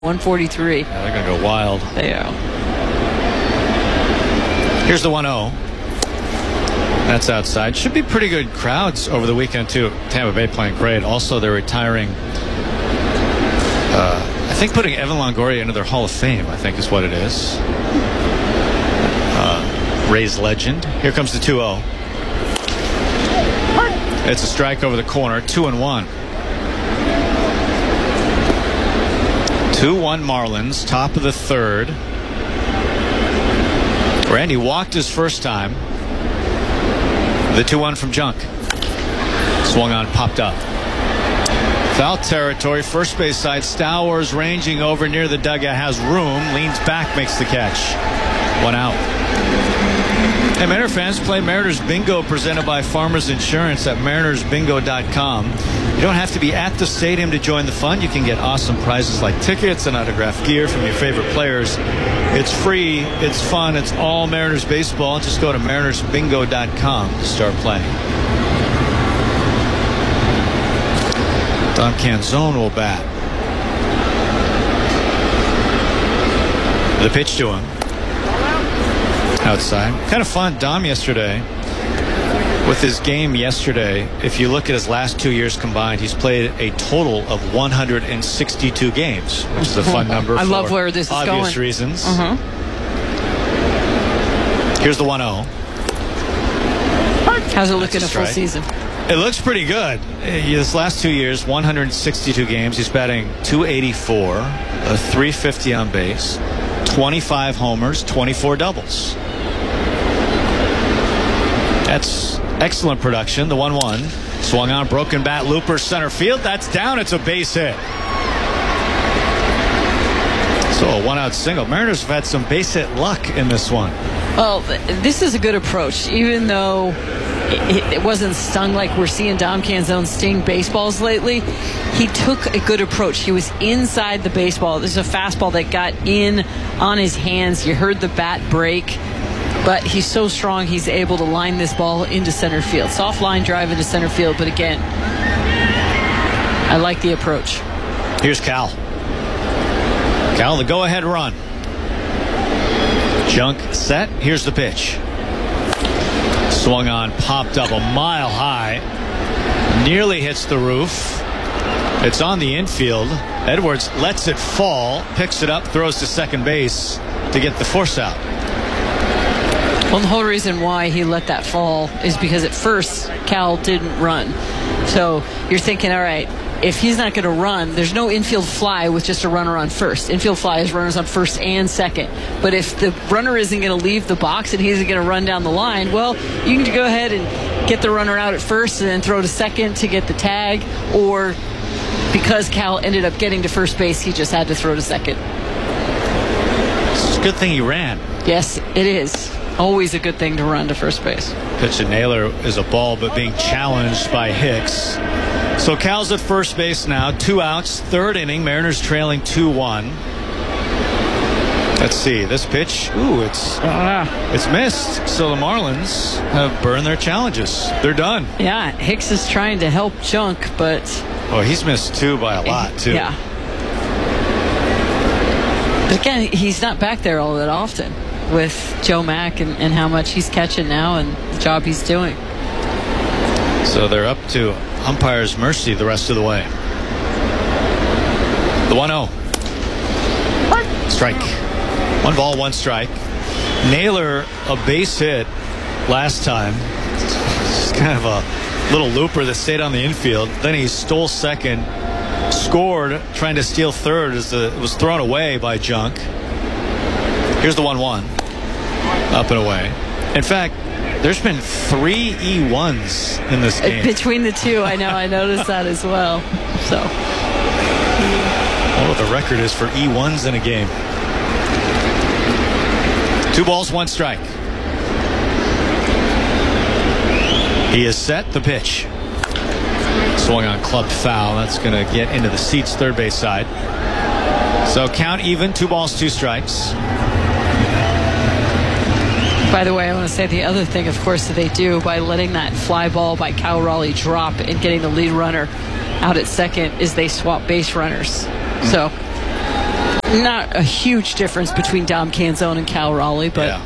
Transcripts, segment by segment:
143. Yeah, they're going to go wild. They are. Here's the 1-0. That's outside. Should be pretty good crowds over the weekend, too. Tampa Bay playing great. Also, they're retiring. I think putting Evan Longoria into their Hall of Fame, I think is what it is. Rays legend. Here comes the 2-0. It's a strike over the corner. 2-1. 2-1 Marlins, top of the third. Randy walked his first time. The 2-1 from Junk. Swung on, popped up. Foul territory, first base side. Stowers ranging over near the dugout, has room, leans back, makes the catch. 1 out. Hey, Mariner fans, play Mariners Bingo presented by Farmers Insurance at marinersbingo.com. You don't have to be at the stadium to join the fun. You can get awesome prizes like tickets and autographed gear from your favorite players. It's free, it's fun, it's all Mariners baseball. Just go to marinersbingo.com to start playing. Dom Canzone will bat. The pitch to him. Outside. Kind of fun. Dom yesterday, with his game yesterday, if you look at his last 2 years combined, he's played a total of 162 games, which is a fun number. I love where this is going. Obvious reasons. Here's the 1-0. How's it look in a full season? It looks pretty good. His last 2 years, 162 games. He's batting .284, a .350 on base, 25 homers, 24 doubles. That's excellent production. The 1-1. Swung on, broken bat, looper, center field. That's down. It's a base hit. So a 1-out single. Mariners have had some base hit luck in this one. Well, this is a good approach, even though it wasn't stung like we're seeing Dom Canzone sting baseballs lately. He took a good approach. He was inside the baseball. There's a fastball that got in on his hands. You heard the bat break. But he's so strong, he's able to line this ball into center field. Soft line drive into center field, but again, I like the approach. Here's Cal. Cal, the go-ahead run. Junk set. Here's the pitch. Swung on, popped up a mile high. Nearly hits the roof. It's on the infield. Edwards lets it fall, picks it up, throws to second base to get the force out. Well, the whole reason why he let that fall is because at first Cal didn't run. So you're thinking, all right, if he's not going to run, there's no infield fly with just a runner on first. Infield fly is runners on first and second. But if the runner isn't going to leave the box and he's going to run down the line, well, you can go ahead and get the runner out at first and then throw to second to get the tag. Or because Cal ended up getting to first base, he just had to throw to second. It's a good thing he ran. Yes, it is. Always a good thing to run to first base. Pitch to Naylor is a ball, but being challenged by Hicks. So Cal's at first base now. 2 outs, third inning. Mariners trailing 2-1. Let's see. This pitch. Ooh, it's missed. So the Marlins have burned their challenges. They're done. Yeah, Hicks is trying to help Junk, but... Oh, he's missed 2 by a lot, too. Yeah. But again, he's not back there all that often with Joe Mack and how much he's catching now and the job he's doing. So they're up to umpire's mercy the rest of the way. The 1-0. Strike. 1 ball, 1 strike. Naylor, a base hit last time. Just kind of a little looper that stayed on the infield. Then he stole second, scored, trying to steal third as it was thrown away by Junk. Here's the 1-1. Up and away. In fact, there's been 3 E1s in this game. Between the two, I know. I noticed that as well. So, I wonder what the record is for E1s in a game. 2 balls, 1 strike. He is set. The pitch. Swung on, clubbed foul. That's going to get into the seats, third base side. So count even. 2 balls, 2 strikes. by the way, I want to say the other thing, of course, that they do by letting that fly ball by Cal Raleigh drop and getting the lead runner out at second is they swap base runners. So Not a huge difference between Dom Canzone and Cal Raleigh, but... Yeah.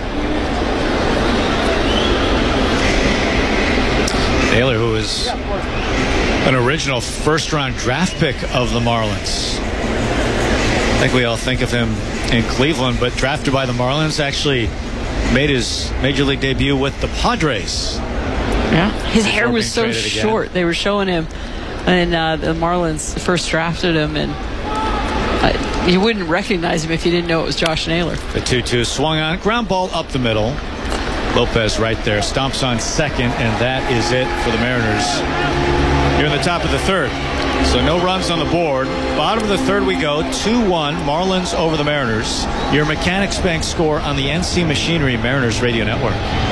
Naylor, who is an original first-round draft pick of the Marlins. I think we all think of him in Cleveland, but drafted by the Marlins, actually made his Major League debut with the Padres. Yeah, his hair was so short. They were showing him, and the Marlins first drafted him, and you wouldn't recognize him if you didn't know it was Josh Naylor. The 2-2 swung on, ground ball up the middle. Lopez right there, stomps on second, and that is it for the Mariners. Here in the top of the third. So no runs on the board. Bottom of the third we go, 2-1, Marlins over the Mariners. Your Mechanics Bank score on the NC Machinery Mariners Radio Network.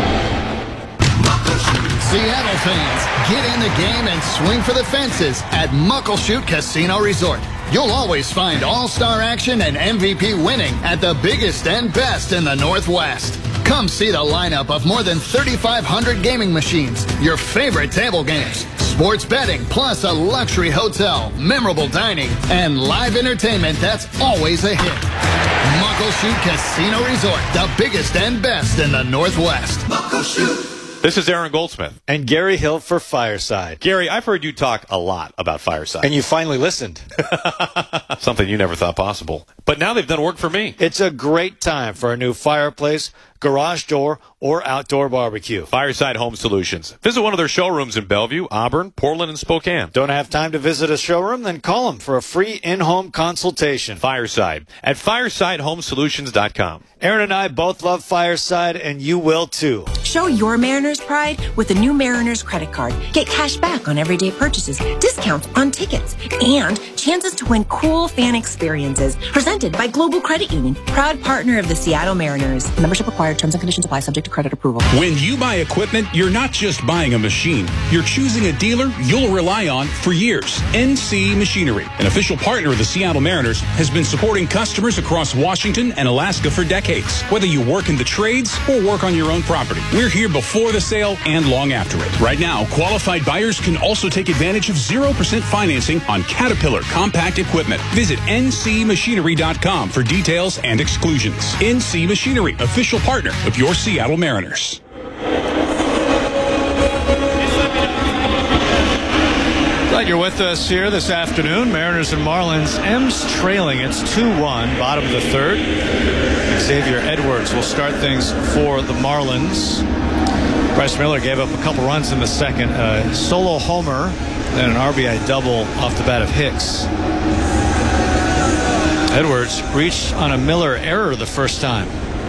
Seattle fans, get in the game and swing for the fences at Muckleshoot Casino Resort. You'll always find all-star action and MVP winning at the biggest and best in the Northwest. Come see the lineup of more than 3,500 gaming machines, your favorite table games, sports betting, plus a luxury hotel, memorable dining, and live entertainment that's always a hit. Muckleshoot Casino Resort, the biggest and best in the Northwest. Muckleshoot. This is Aaron Goldsmith. And Gary Hill for Fireside. Gary, I've heard you talk a lot about Fireside. And you finally listened. Something you never thought possible. But now they've done work for me. It's a great time for a new fireplace, garage door, or outdoor barbecue. Fireside Home Solutions. Visit one of their showrooms in Bellevue, Auburn, Portland, and Spokane. Don't have time to visit a showroom? Then call them for a free in-home consultation. Fireside at firesidehomesolutions.com. Aaron and I both love Fireside, and you will too. Show your Mariners pride with the new Mariners credit card. Get cash back on everyday purchases, discounts on tickets, and chances to win cool fan experiences. Presented by Global Credit Union, proud partner of the Seattle Mariners. Membership required. Terms and conditions apply. Subject to credit approval. When you buy equipment, you're not just buying a machine. You're choosing a dealer you'll rely on for years. NC Machinery, an official partner of the Seattle Mariners, has been supporting customers across Washington and Alaska for decades. Whether you work in the trades or work on your own property, we're here before the sale and long after it. Right now, qualified buyers can also take advantage of 0% financing on Caterpillar compact equipment. Visit ncmachinery.com for details and exclusions. NC Machinery, official partner of your Seattle Mariners. Glad you're with us here this afternoon. Mariners and Marlins. M's trailing. It's 2-1, bottom of the third. Xavier Edwards will start things for the Marlins. Bryce Miller gave up a couple runs in the second. Solo homer, then an RBI double off the bat of Hicks. Edwards reached on a Miller error the first time.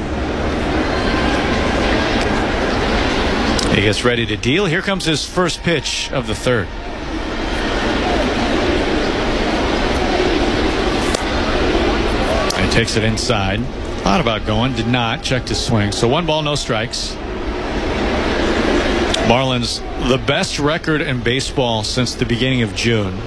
He gets ready to deal. Here comes his first pitch of the third. He takes it inside. Thought about going, did not. Checked his swing. So 1 ball, no strikes. Marlins, the best record in baseball since the beginning of June.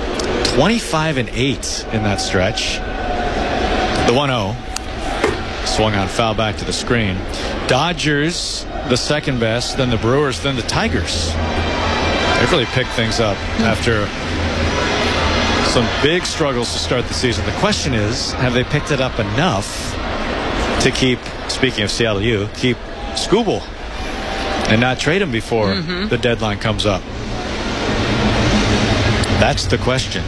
25-8 in that stretch. The 1-0. Swung on, foul back to the screen. Dodgers, the second best, then the Brewers, then the Tigers. They've really picked things up after some big struggles to start the season. The question is, have they picked it up enough to keep, speaking of Seattle U, keep Skubal and not trade him before the deadline comes up? That's the question.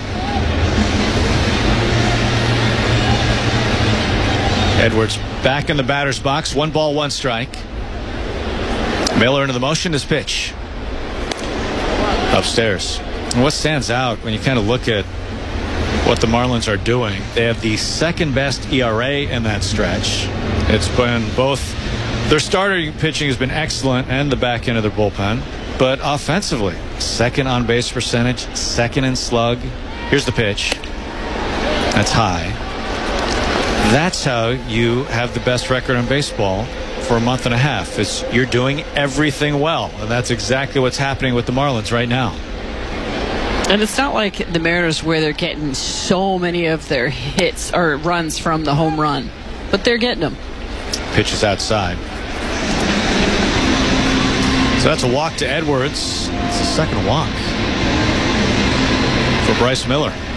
Edwards back in the batter's box. 1 ball, 1 strike. Miller into the motion. His pitch. Upstairs. And what stands out when you kind of look at what the Marlins are doing, they have the second best ERA in that stretch. It's been both, their starting pitching has been excellent and the back end of their bullpen, but offensively, second on base percentage, second in slug. Here's the pitch. That's high. That's how you have the best record in baseball for a month and a half. You're doing everything well, and that's exactly what's happening with the Marlins right now. And it's not like the Mariners where they're getting so many of their hits or runs from the home run, but they're getting them. Pitch is outside. So that's a walk to Edwards. It's the second walk for Bryce Miller.